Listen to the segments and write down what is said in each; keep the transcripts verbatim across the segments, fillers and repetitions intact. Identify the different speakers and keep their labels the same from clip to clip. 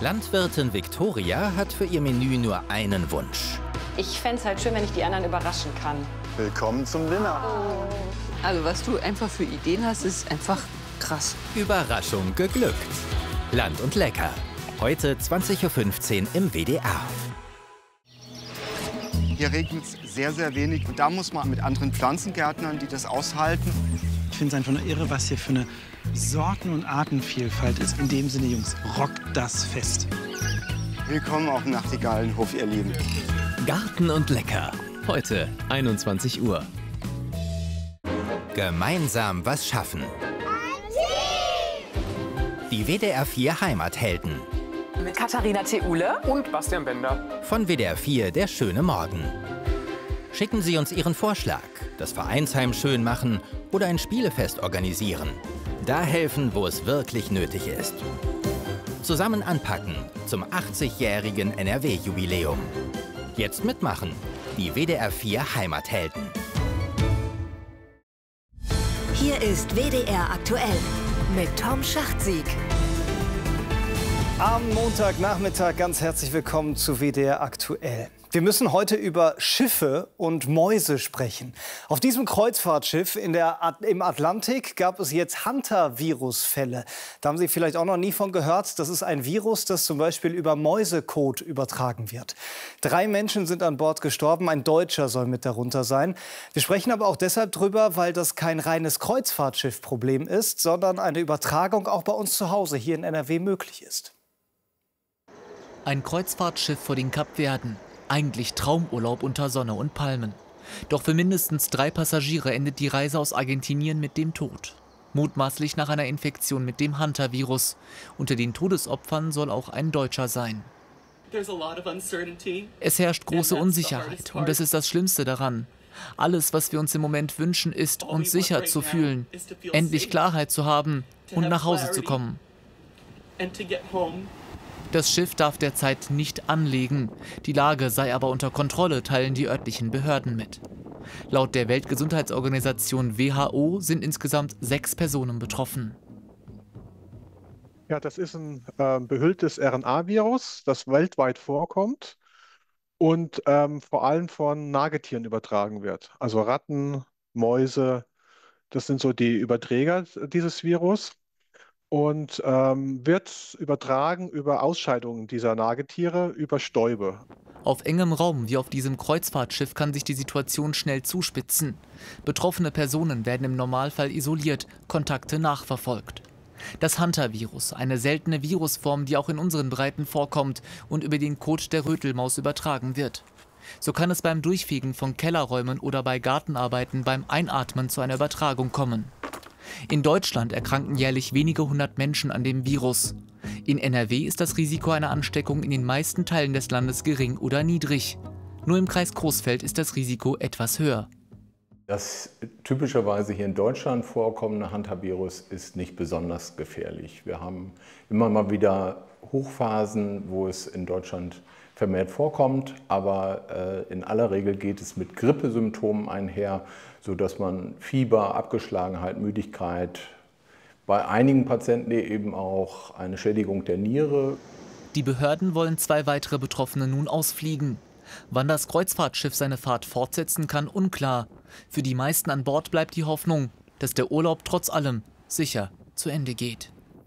Speaker 1: Landwirtin Viktoria hat für ihr Menü nur einen Wunsch.
Speaker 2: Ich fände es halt schön, wenn ich die anderen überraschen kann.
Speaker 3: Willkommen zum Dinner.
Speaker 4: Oh. Also was du einfach für Ideen hast, ist einfach krass.
Speaker 1: Überraschung geglückt. Land und Lecker. Heute zwanzig Uhr fünfzehn im W D R.
Speaker 3: Hier regnet es sehr, sehr wenig. Und da muss man mit anderen Pflanzengärtnern, die das aushalten.
Speaker 5: Ich finde es einfach nur irre, was hier für eine Sorten- und Artenvielfalt ist. In dem Sinne, Jungs, rockt das Fest.
Speaker 3: Willkommen auf dem Nachtigallenhof, ihr Lieben.
Speaker 1: Garten und Lecker. Heute einundzwanzig Uhr. Gemeinsam was schaffen. Die W D R vier Heimathelden.
Speaker 6: Mit Katharina Theule
Speaker 7: und Bastian Bender.
Speaker 1: Von W D R vier Der schöne Morgen. Schicken Sie uns Ihren Vorschlag. Das Vereinsheim schön machen oder ein Spielefest organisieren. Da helfen, wo es wirklich nötig ist. Zusammen anpacken zum achtzigjährigen N R W-Jubiläum. Jetzt mitmachen. Die W D R vier Heimathelden.
Speaker 8: Hier ist W D R aktuell mit Tom Schachtsieg.
Speaker 9: Am Montagnachmittag ganz herzlich willkommen zu W D R aktuell. Wir müssen heute über Schiffe und Mäuse sprechen. Auf diesem Kreuzfahrtschiff in der At- im Atlantik gab es jetzt Hunter-Virus-Fälle. Da haben Sie vielleicht auch noch nie von gehört. Das ist ein Virus, das zum Beispiel über Mäusekot übertragen wird. Drei Menschen sind an Bord gestorben. Ein Deutscher soll mit darunter sein. Wir sprechen aber auch deshalb drüber, weil das kein reines Kreuzfahrtschiff-Problem ist, sondern eine Übertragung auch bei uns zu Hause hier in N R W möglich ist.
Speaker 10: Ein Kreuzfahrtschiff vor den Kapverden. Eigentlich Traumurlaub unter Sonne und Palmen. Doch für mindestens drei Passagiere endet die Reise aus Argentinien mit dem Tod. Mutmaßlich nach einer Infektion mit dem Hunter-Virus. Unter den Todesopfern soll auch ein Deutscher sein. Es herrscht große Unsicherheit und das ist das Schlimmste daran. Alles, was wir uns im Moment wünschen, ist, uns sicher zu fühlen, endlich Klarheit zu haben und nach Hause zu kommen. Das Schiff darf derzeit nicht anlegen. Die Lage sei aber unter Kontrolle, teilen die örtlichen Behörden mit. Laut der Weltgesundheitsorganisation W H O sind insgesamt sechs Personen betroffen.
Speaker 11: Ja, das ist ein äh, behülltes R N A-Virus, das weltweit vorkommt und ähm, vor allem von Nagetieren übertragen wird. Also Ratten, Mäuse, das sind so die Überträger dieses Virus. Und ähm, wird übertragen über Ausscheidungen dieser Nagetiere, über Stäube.
Speaker 10: Auf engem Raum wie auf diesem Kreuzfahrtschiff kann sich die Situation schnell zuspitzen. Betroffene Personen werden im Normalfall isoliert, Kontakte nachverfolgt. Das Hunter-Virus, eine seltene Virusform, die auch in unseren Breiten vorkommt und über den Kot der Rötelmaus übertragen wird. So kann es beim Durchfegen von Kellerräumen oder bei Gartenarbeiten beim Einatmen zu einer Übertragung kommen. In Deutschland erkranken jährlich wenige hundert Menschen an dem Virus. In N R W ist das Risiko einer Ansteckung in den meisten Teilen des Landes gering oder niedrig. Nur im Kreis Coesfeld ist das Risiko etwas höher.
Speaker 12: Das typischerweise hier in Deutschland vorkommende Hunter-Virus ist nicht besonders gefährlich. Wir haben immer mal wieder Hochphasen, wo es in Deutschland vermehrt vorkommt, aber äh, in aller Regel geht es mit Grippesymptomen einher, sodass man Fieber, Abgeschlagenheit, Müdigkeit, bei einigen Patienten eben auch eine Schädigung der Niere.
Speaker 10: Die Behörden wollen zwei weitere Betroffene nun ausfliegen. Wann das Kreuzfahrtschiff seine Fahrt fortsetzen kann, unklar. Für die meisten an Bord bleibt die Hoffnung, dass der Urlaub trotz allem sicher zu Ende geht.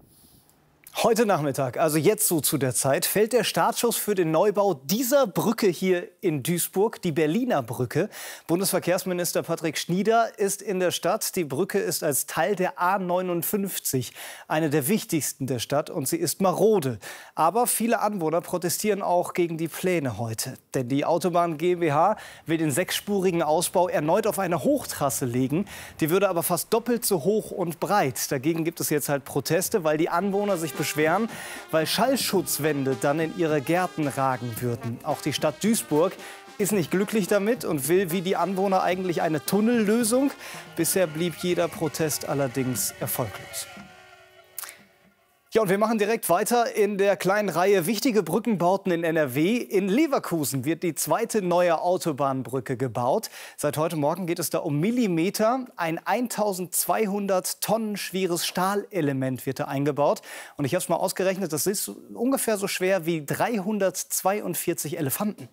Speaker 9: Heute Nachmittag, also jetzt so zu der Zeit, fällt der Startschuss für den Neubau dieser Brücke hier in Duisburg, die Berliner Brücke. Bundesverkehrsminister Patrick Schnieder ist in der Stadt. Die Brücke ist als Teil der A neunundfünfzig, eine der wichtigsten der Stadt, und sie ist marode. Aber viele Anwohner protestieren auch gegen die Pläne heute. Denn die Autobahn GmbH will den sechsspurigen Ausbau erneut auf eine Hochtrasse legen. Die würde aber fast doppelt so hoch und breit. Dagegen gibt es jetzt halt Proteste, weil die Anwohner sich beschweren, weil Schallschutzwände dann in ihre Gärten ragen würden. Auch die Stadt Duisburg ist nicht glücklich damit und will wie die Anwohner eigentlich eine Tunnellösung. Bisher blieb jeder Protest allerdings erfolglos. Ja, und wir machen direkt weiter in der kleinen Reihe wichtige Brückenbauten in N R W. In Leverkusen wird die zweite neue Autobahnbrücke gebaut. Seit heute Morgen geht es da um Millimeter. Ein eintausendzweihundert Tonnen schweres Stahlelement wird da eingebaut. Und ich habe es mal ausgerechnet, das ist ungefähr so schwer wie dreihundertzweiundvierzig Elefanten.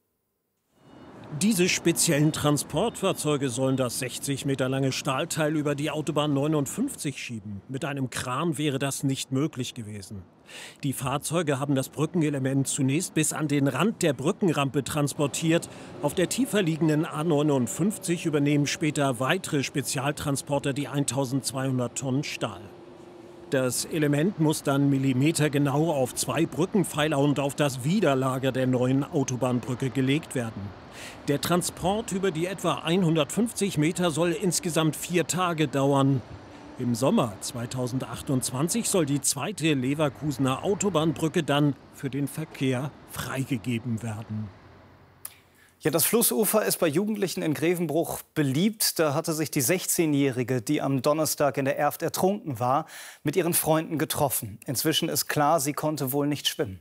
Speaker 7: Diese speziellen Transportfahrzeuge sollen das sechzig Meter lange Stahlteil über die Autobahn neunundfünfzig schieben. Mit einem Kran wäre das nicht möglich gewesen. Die Fahrzeuge haben das Brückenelement zunächst bis an den Rand der Brückenrampe transportiert. Auf der tiefer liegenden A neunundfünfzig übernehmen später weitere Spezialtransporter die eintausendzweihundert Tonnen Stahl. Das Element muss dann millimetergenau auf zwei Brückenpfeiler und auf das Widerlager der neuen Autobahnbrücke gelegt werden. Der Transport über die etwa hundertfünfzig Meter soll insgesamt vier Tage dauern. Im Sommer zweitausendachtundzwanzig soll die zweite Leverkusener Autobahnbrücke dann für den Verkehr freigegeben werden.
Speaker 9: Ja, das Flussufer ist bei Jugendlichen in Grevenbruch beliebt. Da hatte sich die sechzehnjährige, die am Donnerstag in der Erft ertrunken war, mit ihren Freunden getroffen. Inzwischen ist klar, sie konnte wohl nicht schwimmen.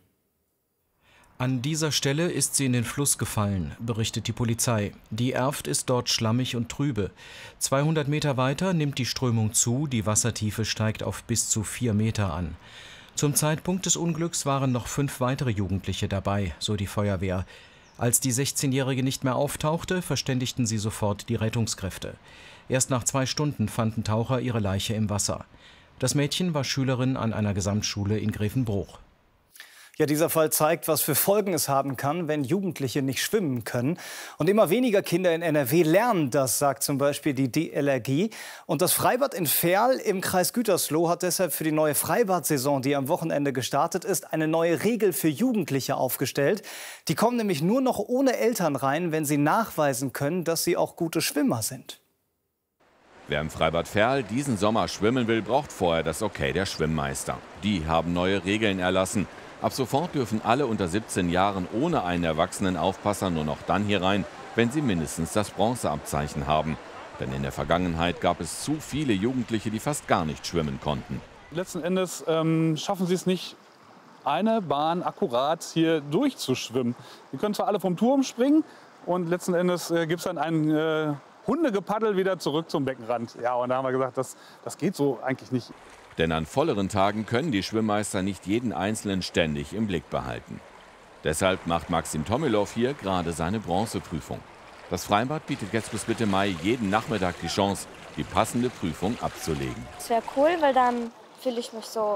Speaker 13: An dieser Stelle ist sie in den Fluss gefallen, berichtet die Polizei. Die Erft ist dort schlammig und trübe. zweihundert Meter weiter nimmt die Strömung zu, die Wassertiefe steigt auf bis zu vier Meter an. Zum Zeitpunkt des Unglücks waren noch fünf weitere Jugendliche dabei, so die Feuerwehr. Als die sechzehnjährige nicht mehr auftauchte, verständigten sie sofort die Rettungskräfte. Erst nach zwei Stunden fanden Taucher ihre Leiche im Wasser. Das Mädchen war Schülerin an einer Gesamtschule in Grevenbruch.
Speaker 9: Ja, dieser Fall zeigt, was für Folgen es haben kann, wenn Jugendliche nicht schwimmen können. Und immer weniger Kinder in N R W lernen das, sagt zum Beispiel die D L R G. Und das Freibad in Verl im Kreis Gütersloh hat deshalb für die neue Freibadsaison, die am Wochenende gestartet ist, eine neue Regel für Jugendliche aufgestellt. Die kommen nämlich nur noch ohne Eltern rein, wenn sie nachweisen können, dass sie auch gute Schwimmer sind.
Speaker 14: Wer im Freibad Verl diesen Sommer schwimmen will, braucht vorher das Okay der Schwimmmeister. Die haben neue Regeln erlassen. Ab sofort dürfen alle unter siebzehn Jahren ohne einen erwachsenen Aufpasser nur noch dann hier rein, wenn sie mindestens das Bronzeabzeichen haben. Denn in der Vergangenheit gab es zu viele Jugendliche, die fast gar nicht schwimmen konnten.
Speaker 15: Letzten Endes ähm, schaffen sie es nicht, eine Bahn akkurat hier durchzuschwimmen. Die können zwar alle vom Turm springen und letzten Endes äh, gibt es dann ein äh, Hundegepaddel wieder zurück zum Beckenrand. Ja, und da haben wir gesagt, das, das geht so eigentlich nicht.
Speaker 14: Denn an volleren Tagen können die Schwimmmeister nicht jeden Einzelnen ständig im Blick behalten. Deshalb macht Maxim Tomilow hier gerade seine Bronzeprüfung. Das Freibad bietet jetzt bis Mitte Mai jeden Nachmittag die Chance, die passende Prüfung abzulegen.
Speaker 16: Das wäre cool, weil dann fühle ich mich so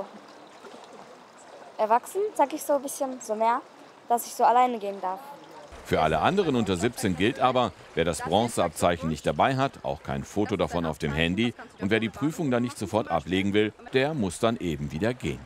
Speaker 16: erwachsen, sag ich so ein bisschen, so mehr, dass ich so alleine gehen darf.
Speaker 14: Für alle anderen unter siebzehn gilt aber, wer das Bronzeabzeichen nicht dabei hat, auch kein Foto davon auf dem Handy, und wer die Prüfung dann nicht sofort ablegen will, der muss dann eben wieder gehen.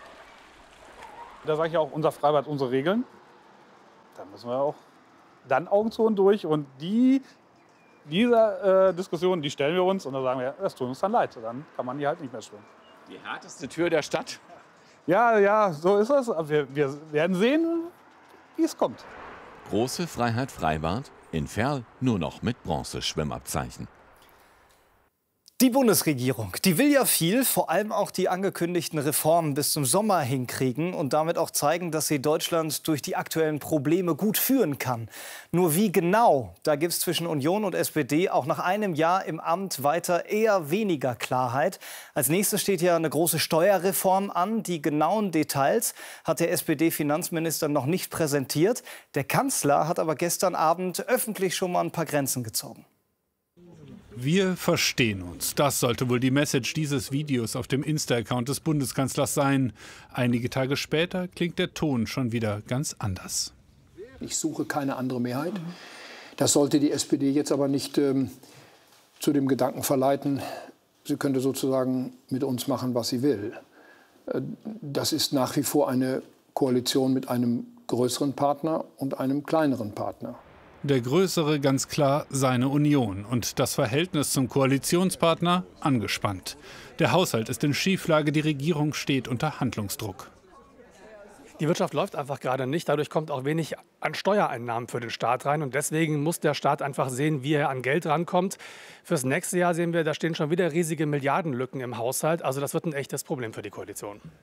Speaker 15: Da sage ich auch, unser Freibad, unsere Regeln. Da müssen wir auch dann Augen zu und durch. Und die, diese äh, Diskussion, die stellen wir uns und dann sagen wir, das tut uns dann leid. Dann kann man hier halt nicht mehr schwimmen.
Speaker 14: Die härteste Tür der Stadt?
Speaker 15: Ja, ja, so ist es. Aber wir, wir werden sehen, wie es kommt.
Speaker 14: Große Freiheit Freibad, in Verl nur noch mit Bronzeschwimmabzeichen.
Speaker 9: Die Bundesregierung, die will ja viel, vor allem auch die angekündigten Reformen bis zum Sommer hinkriegen und damit auch zeigen, dass sie Deutschland durch die aktuellen Probleme gut führen kann. Nur wie genau, da gibt es zwischen Union und S P D auch nach einem Jahr im Amt weiter eher weniger Klarheit. Als nächstes steht ja eine große Steuerreform an. Die genauen Details hat der S P D-Finanzminister noch nicht präsentiert. Der Kanzler hat aber gestern Abend öffentlich schon mal ein paar Grenzen gezogen.
Speaker 17: Wir verstehen uns. Das sollte wohl die Message dieses Videos auf dem Insta-Account des Bundeskanzlers sein. Einige Tage später klingt der Ton schon wieder ganz anders.
Speaker 18: Ich suche keine andere Mehrheit. Das sollte die S P D jetzt aber nicht ähm, zu dem Gedanken verleiten, sie könnte sozusagen mit uns machen, was sie will. Äh, das ist nach wie vor eine Koalition mit einem größeren Partner und einem kleineren Partner.
Speaker 17: Der Größere ganz klar seine Union und das Verhältnis zum Koalitionspartner angespannt. Der Haushalt ist in Schieflage, die Regierung steht unter Handlungsdruck.
Speaker 19: Die Wirtschaft läuft einfach gerade nicht. Dadurch kommt auch wenig an Steuereinnahmen für den Staat rein. Und deswegen muss der Staat einfach sehen, wie er an Geld rankommt. Fürs nächste Jahr sehen wir, da stehen schon wieder riesige Milliardenlücken im Haushalt. Also das wird ein echtes Problem für die Koalition.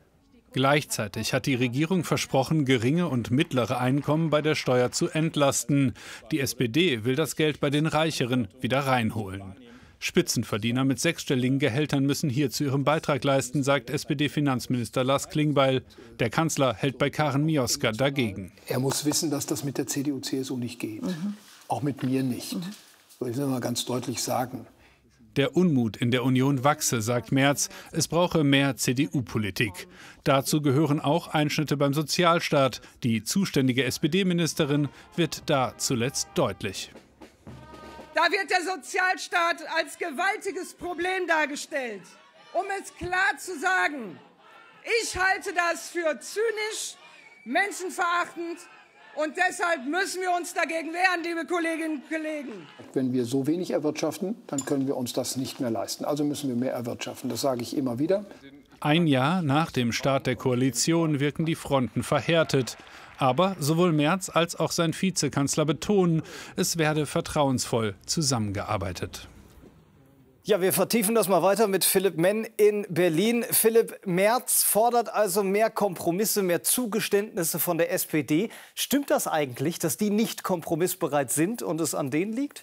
Speaker 17: Gleichzeitig hat die Regierung versprochen, geringe und mittlere Einkommen bei der Steuer zu entlasten. Die S P D will das Geld bei den Reicheren wieder reinholen. Spitzenverdiener mit sechsstelligen Gehältern müssen hierzu ihren Beitrag leisten, sagt S P D-Finanzminister Lars Klingbeil. Der Kanzler hält bei Karen Mioska dagegen.
Speaker 18: Er muss wissen, dass das mit der C D U C S U nicht geht. Mhm. Auch mit mir nicht. Mhm. Das will ich mal ganz deutlich sagen.
Speaker 17: Der Unmut in der Union wachse, sagt Merz. Es brauche mehr C D U-Politik. Dazu gehören auch Einschnitte beim Sozialstaat. Die zuständige S P D-Ministerin wird da zuletzt deutlich.
Speaker 20: Da wird der Sozialstaat als gewaltiges Problem dargestellt. Um es klar zu sagen, ich halte das für zynisch, menschenverachtend. Und deshalb müssen wir uns dagegen wehren, liebe Kolleginnen und Kollegen.
Speaker 18: Wenn wir so wenig erwirtschaften, dann können wir uns das nicht mehr leisten. Also müssen wir mehr erwirtschaften. Das sage ich immer wieder.
Speaker 17: Ein Jahr nach dem Start der Koalition wirken die Fronten verhärtet. Aber sowohl Merz als auch sein Vizekanzler betonen, es werde vertrauensvoll zusammengearbeitet.
Speaker 9: Ja, wir vertiefen das mal weiter mit Philipp Menn in Berlin. Philipp, Merz fordert also mehr Kompromisse, mehr Zugeständnisse von der S P D. Stimmt das eigentlich, dass die nicht kompromissbereit sind und es an denen liegt?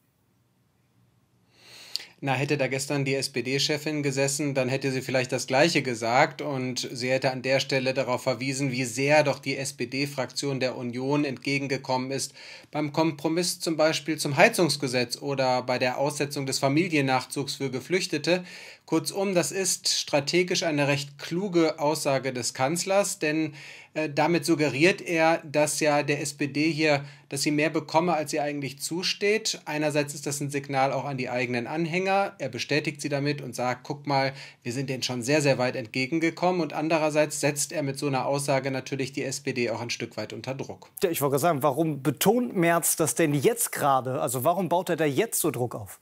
Speaker 21: Na, hätte da gestern die S P D-Chefin gesessen, dann hätte sie vielleicht das Gleiche gesagt und sie hätte an der Stelle darauf verwiesen, wie sehr doch die S P D-Fraktion der Union entgegengekommen ist beim Kompromiss zum Beispiel zum Heizungsgesetz oder bei der Aussetzung des Familiennachzugs für Geflüchtete. Kurzum, das ist strategisch eine recht kluge Aussage des Kanzlers, denn äh, damit suggeriert er, dass ja der S P D hier, dass sie mehr bekomme, als ihr eigentlich zusteht. Einerseits ist das ein Signal auch an die eigenen Anhänger. Er bestätigt sie damit und sagt, guck mal, wir sind denen schon sehr, sehr weit entgegengekommen. Und andererseits setzt er mit so einer Aussage natürlich die S P D auch ein Stück weit unter Druck.
Speaker 9: Ja, ich wollte sagen, warum betont Merz das denn jetzt gerade? Also warum baut er da jetzt so Druck auf?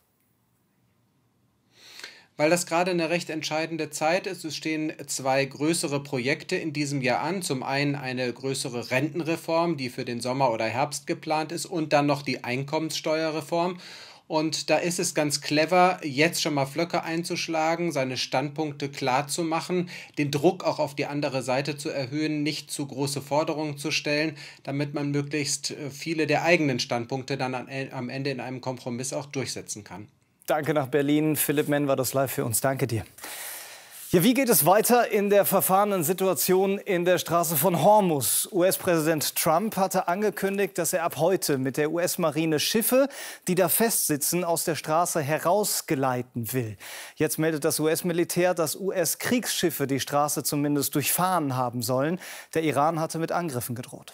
Speaker 21: Weil das gerade eine recht entscheidende Zeit ist. Es stehen zwei größere Projekte in diesem Jahr an. Zum einen eine größere Rentenreform, die für den Sommer oder Herbst geplant ist, und dann noch die Einkommenssteuerreform. Und da ist es ganz clever, jetzt schon mal Flöcke einzuschlagen, seine Standpunkte klar zu machen, den Druck auch auf die andere Seite zu erhöhen, nicht zu große Forderungen zu stellen, damit man möglichst viele der eigenen Standpunkte dann am Ende in einem Kompromiss auch durchsetzen kann.
Speaker 9: Danke nach Berlin. Philipp Menn war das live für uns. Danke dir. Ja, wie geht es weiter in der verfahrenen Situation in der Straße von Hormuz? U S-Präsident Trump hatte angekündigt, dass er ab heute mit der U S-Marine Schiffe, die da festsitzen, aus der Straße herausgeleiten will. Jetzt meldet das U S-Militär, dass U S-Kriegsschiffe die Straße zumindest durchfahren haben sollen. Der Iran hatte mit Angriffen gedroht.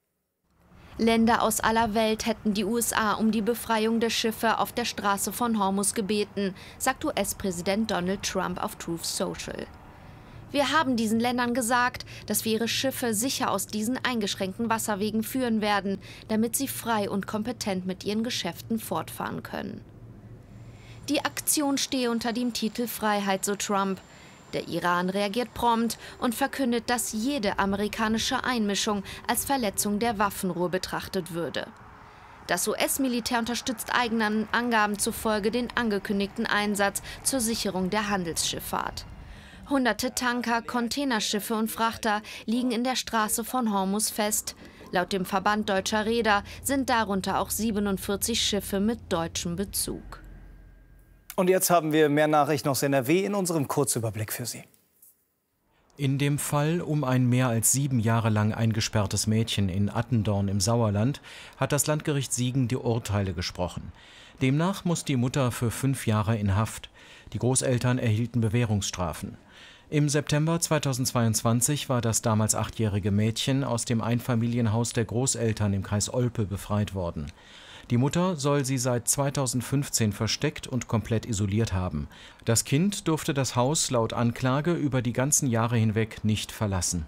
Speaker 22: Länder aus aller Welt hätten die U S A um die Befreiung der Schiffe auf der Straße von Hormuz gebeten, sagt U S-Präsident Donald Trump auf Truth Social. Wir haben diesen Ländern gesagt, dass wir ihre Schiffe sicher aus diesen eingeschränkten Wasserwegen führen werden, damit sie frei und kompetent mit ihren Geschäften fortfahren können. Die Aktion stehe unter dem Titel Freiheit, so Trump. Der Iran reagiert prompt und verkündet, dass jede amerikanische Einmischung als Verletzung der Waffenruhe betrachtet würde. Das U S-Militär unterstützt eigenen Angaben zufolge den angekündigten Einsatz zur Sicherung der Handelsschifffahrt. Hunderte Tanker, Containerschiffe und Frachter liegen in der Straße von Hormuz fest. Laut dem Verband Deutscher Reeder sind darunter auch siebenundvierzig Schiffe mit deutschem Bezug.
Speaker 9: Und jetzt haben wir mehr Nachrichten aus N R W in unserem Kurzüberblick für Sie.
Speaker 13: In dem Fall um ein mehr als sieben Jahre lang eingesperrtes Mädchen in Attendorn im Sauerland hat das Landgericht Siegen die Urteile gesprochen. Demnach muss die Mutter für fünf Jahre in Haft. Die Großeltern erhielten Bewährungsstrafen. Im September zweitausendzweiundzwanzig war das damals achtjährige Mädchen aus dem Einfamilienhaus der Großeltern im Kreis Olpe befreit worden. Die Mutter soll sie seit zweitausendfünfzehn versteckt und komplett isoliert haben. Das Kind durfte das Haus laut Anklage über die ganzen Jahre hinweg nicht verlassen.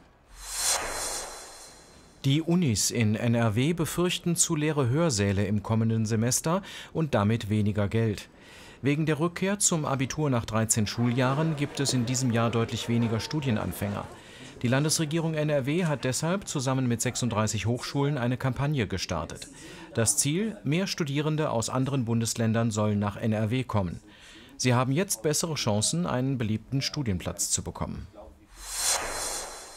Speaker 13: Die Unis in N R W befürchten zu leere Hörsäle im kommenden Semester und damit weniger Geld. Wegen der Rückkehr zum Abitur nach dreizehn Schuljahren gibt es in diesem Jahr deutlich weniger Studienanfänger. Die Landesregierung N R W hat deshalb zusammen mit sechsunddreißig Hochschulen eine Kampagne gestartet. Das Ziel: mehr Studierende aus anderen Bundesländern sollen nach N R W kommen. Sie haben jetzt bessere Chancen, einen beliebten Studienplatz zu bekommen.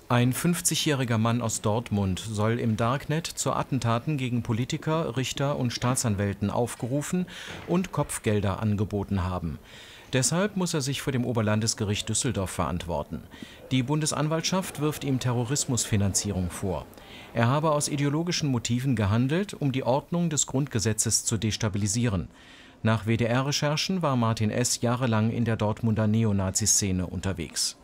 Speaker 13: Ein fünfzigjähriger Mann aus Dortmund soll im Darknet zu Attentaten gegen Politiker, Richter und Staatsanwälten aufgerufen und Kopfgelder angeboten haben. Deshalb muss er sich vor dem Oberlandesgericht Düsseldorf verantworten. Die Bundesanwaltschaft wirft ihm Terrorismusfinanzierung vor. Er habe aus ideologischen Motiven gehandelt, um die Ordnung des Grundgesetzes zu destabilisieren. Nach W D R-Recherchen war Martin S. jahrelang in der Dortmunder Neonazi-Szene unterwegs.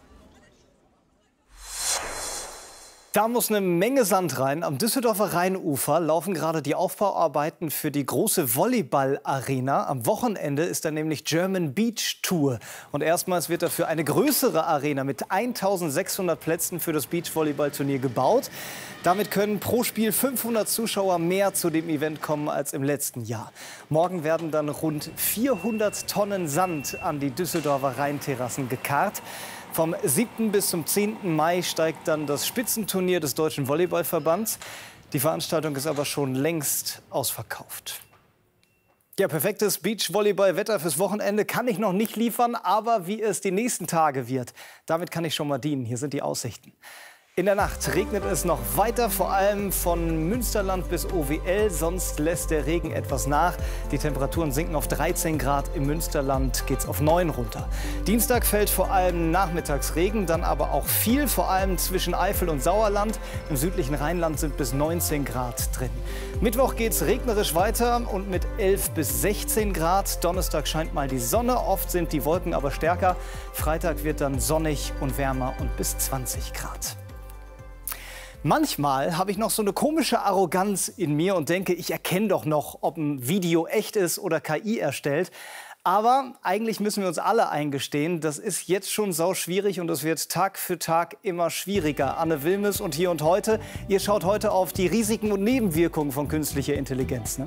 Speaker 9: Da muss eine Menge Sand rein. Am Düsseldorfer Rheinufer laufen gerade die Aufbauarbeiten für die große Volleyball-Arena. Am Wochenende ist da nämlich German Beach Tour. Und erstmals wird dafür eine größere Arena mit eintausendsechshundert Plätzen für das Beachvolleyball-Turnier gebaut. Damit können pro Spiel fünfhundert Zuschauer mehr zu dem Event kommen als im letzten Jahr. Morgen werden dann rund vierhundert Tonnen Sand an die Düsseldorfer Rheinterrassen gekarrt. Vom siebten bis zum zehnten Mai steigt dann das Spitzenturnier des Deutschen Volleyballverbands. Die Veranstaltung ist aber schon längst ausverkauft. Ja, perfektes Beachvolleyball-Wetter fürs Wochenende kann ich noch nicht liefern, aber wie es die nächsten Tage wird, damit kann ich schon mal dienen. Hier sind die Aussichten. In der Nacht regnet es noch weiter, vor allem von Münsterland bis O W L. Sonst lässt der Regen etwas nach. Die Temperaturen sinken auf dreizehn Grad. Im Münsterland geht es auf neun runter. Dienstag fällt vor allem nachmittags Regen, dann aber auch viel, vor allem zwischen Eifel und Sauerland. Im südlichen Rheinland sind bis neunzehn Grad drin. Mittwoch geht es regnerisch weiter und mit elf bis sechzehn Grad. Donnerstag scheint mal die Sonne, oft sind die Wolken aber stärker. Freitag wird dann sonnig und wärmer und bis zwanzig Grad. Manchmal habe ich noch so eine komische Arroganz in mir und denke, ich erkenne doch noch, ob ein Video echt ist oder K I erstellt. Aber eigentlich müssen wir uns alle eingestehen, das ist jetzt schon sau schwierig und es wird Tag für Tag immer schwieriger. Anne Wilmes und Hier und Heute. Ihr schaut heute auf die Risiken und Nebenwirkungen von künstlicher Intelligenz, ne?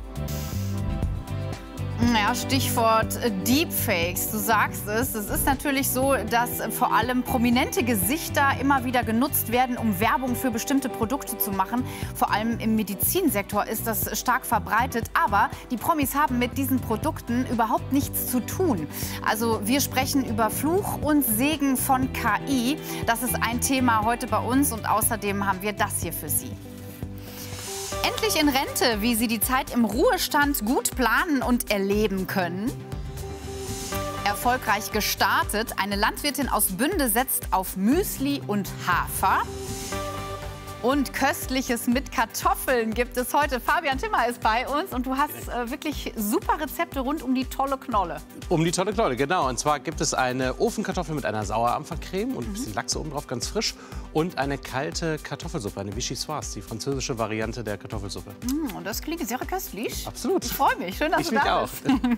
Speaker 2: Ja, Stichwort Deepfakes. Du sagst es. Es ist natürlich so, dass vor allem prominente Gesichter immer wieder genutzt werden, um Werbung für bestimmte Produkte zu machen. Vor allem im Medizinsektor ist das stark verbreitet. Aber die Promis haben mit diesen Produkten überhaupt nichts zu tun. Also wir sprechen über Fluch und Segen von K I. Das ist ein Thema heute bei uns und außerdem haben wir das hier für Sie. Endlich in Rente, wie Sie die Zeit im Ruhestand gut planen und erleben können. Erfolgreich gestartet. Eine Landwirtin aus Bünde setzt auf Müsli und Hafer. Und Köstliches mit Kartoffeln gibt es heute. Fabian Timmer ist bei uns und du hast äh, wirklich super Rezepte rund um die tolle Knolle.
Speaker 4: Um die tolle Knolle, genau. Und zwar gibt es eine Ofenkartoffel mit einer Sauerampfercreme und ein bisschen Lachse oben drauf, ganz frisch. Und eine kalte Kartoffelsuppe, eine Vichyssoise, die französische Variante der Kartoffelsuppe.
Speaker 2: Mm, und das klingt sehr köstlich.
Speaker 4: Absolut.
Speaker 2: Ich freue mich. Schön, dass
Speaker 4: ich
Speaker 2: du da
Speaker 4: mich
Speaker 2: bist.
Speaker 4: Auch.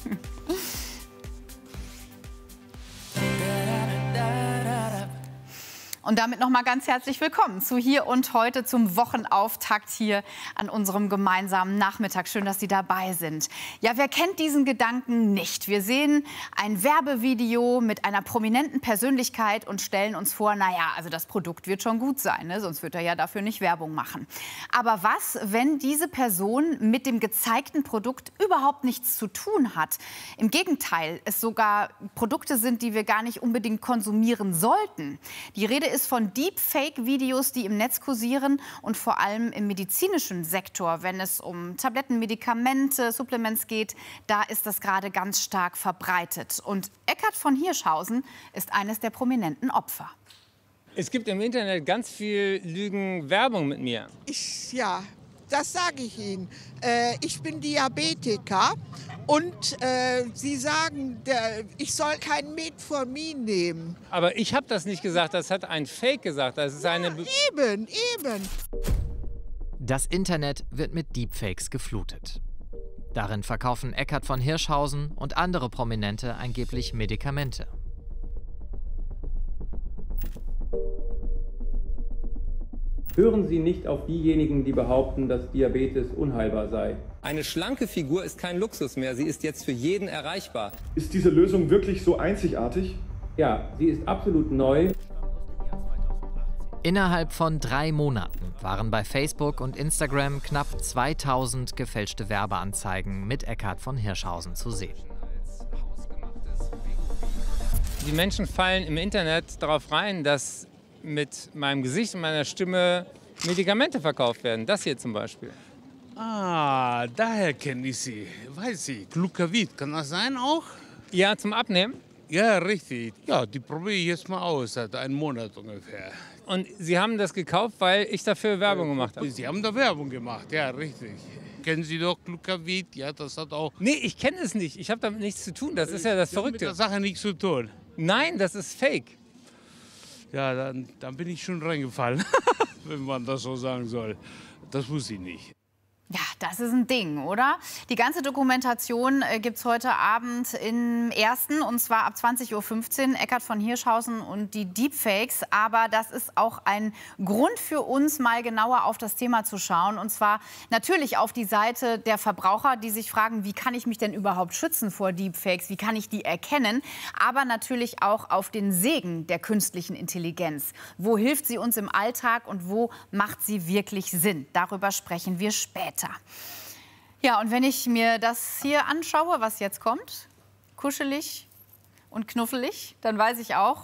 Speaker 2: Und damit noch mal ganz herzlich willkommen zu Hier und Heute zum Wochenauftakt hier an unserem gemeinsamen Nachmittag. Schön, dass Sie dabei sind. Ja, wer kennt diesen Gedanken nicht? Wir sehen ein Werbevideo mit einer prominenten Persönlichkeit und stellen uns vor, naja, also das Produkt wird schon gut sein, ne? Sonst wird er ja dafür nicht Werbung machen. Aber was, wenn diese Person mit dem gezeigten Produkt überhaupt nichts zu tun hat? Im Gegenteil, es sogar Produkte sind, die wir gar nicht unbedingt konsumieren sollten. Die Rede ist von Deepfake-Videos, die im Netz kursieren und vor allem im medizinischen Sektor, wenn es um Tabletten, Medikamente, Supplements geht, da ist das gerade ganz stark verbreitet. Und Eckhard von Hirschhausen ist eines der prominenten Opfer.
Speaker 23: Es gibt im Internet ganz viel Lügen-Werbung mit mir.
Speaker 24: Ich, ja, das sage ich Ihnen. Äh, ich bin Diabetiker und äh, Sie sagen, der, ich soll kein Metformin nehmen.
Speaker 23: Aber ich habe das nicht gesagt, das hat ein Fake gesagt. Das ist
Speaker 24: ja,
Speaker 23: eine
Speaker 24: eben, eben.
Speaker 25: Das Internet wird mit Deepfakes geflutet. Darin verkaufen Eckhard von Hirschhausen und andere Prominente angeblich Medikamente.
Speaker 26: Hören Sie nicht auf diejenigen, die behaupten, dass Diabetes unheilbar sei.
Speaker 27: Eine schlanke Figur ist kein Luxus mehr, sie ist jetzt für jeden erreichbar.
Speaker 28: Ist diese Lösung wirklich so einzigartig?
Speaker 26: Ja, sie ist absolut neu.
Speaker 25: Innerhalb von drei Monaten waren bei Facebook und Instagram knapp zweitausend gefälschte Werbeanzeigen mit Eckhard von Hirschhausen zu sehen.
Speaker 23: Die Menschen fallen im Internet darauf rein, dass mit meinem Gesicht und meiner Stimme Medikamente verkauft werden. Das hier zum Beispiel.
Speaker 1: Ah, daher kenne ich Sie. Weiß ich. Glucavit, kann das sein auch?
Speaker 23: Ja, zum Abnehmen?
Speaker 1: Ja, richtig. Ja, die probiere ich jetzt mal aus, seit einem Monat ungefähr.
Speaker 23: Und Sie haben das gekauft, weil ich dafür Werbung gemacht habe?
Speaker 1: Sie haben da Werbung gemacht, ja, richtig. Kennen Sie doch Glucavit? Ja, das hat auch...
Speaker 23: Nee, ich kenne es nicht. Ich habe damit nichts zu tun. Das ist ja das Verrückte.
Speaker 1: Mit der Sache nichts zu tun.
Speaker 23: Nein, das ist Fake.
Speaker 1: Ja, dann, dann bin ich schon reingefallen, wenn man das so sagen soll. Das wusste ich nicht.
Speaker 2: Ja, das ist ein Ding, oder? Die ganze Dokumentation äh, gibt es heute Abend im Ersten, und zwar ab zwanzig Uhr fünfzehn. Eckart von Hirschhausen und die Deepfakes. Aber das ist auch ein Grund für uns, mal genauer auf das Thema zu schauen. Und zwar natürlich auf die Seite der Verbraucher, die sich fragen, wie kann ich mich denn überhaupt schützen vor Deepfakes? Wie kann ich die erkennen? Aber natürlich auch auf den Segen der künstlichen Intelligenz. Wo hilft sie uns im Alltag und wo macht sie wirklich Sinn? Darüber sprechen wir später. Ja, und wenn ich mir das hier anschaue, was jetzt kommt, kuschelig und knuffelig, dann weiß ich auch,